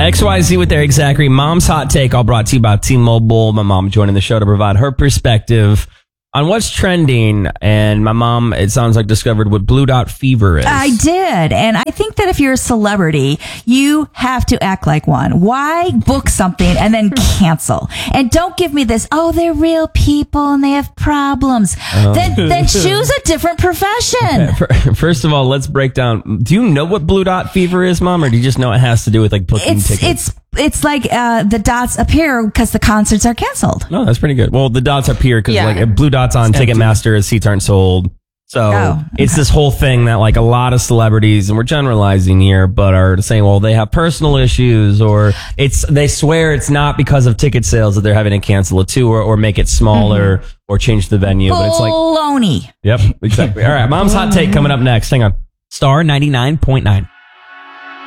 XYZ with Eric Zachary. Mom's Hot Take, all brought to you by T-Mobile. My mom joining the show to provide her perspective on what's trending. And my mom, it sounds like, discovered what blue dot fever is. I did. And I think that if you're a celebrity, you have to act like one. Why book something and then cancel? And don't give me this, oh, they're real people and they have problems. Then choose a different profession. First of all, let's break down. Do you know what blue dot fever is, Mom? Or do you just know it has to do with like booking tickets? It's like the dots appear because the concerts are canceled. No, that's pretty good. Well, the dots appear because like blue dots on Ticketmaster, seats aren't sold. So it's this whole thing that like a lot of celebrities, and we're generalizing here, but are saying, well, they have personal issues, or they swear it's not because of ticket sales that they're having to cancel a tour or make it smaller or change the venue. But it's like baloney. Yep, exactly. All right, Mom's Hot Take coming up next. Hang on. Star 99.9.